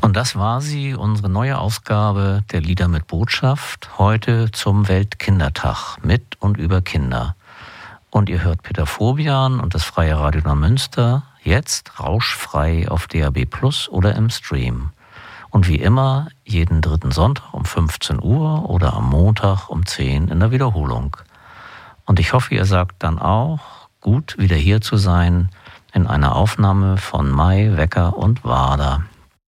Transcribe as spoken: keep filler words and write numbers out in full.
Und das war sie, unsere neue Ausgabe der Lieder mit Botschaft, heute zum Weltkindertag mit und über Kinder. Und ihr hört Peter Fobian und das Freie Radio Neumünster, jetzt rauschfrei auf D A B Plus oder im Stream. Und wie immer, jeden dritten Sonntag um fünfzehn Uhr oder am Montag um zehn in der Wiederholung. Und ich hoffe, ihr sagt dann auch, gut wieder hier zu sein in einer Aufnahme von Mai, Wecker und Wader.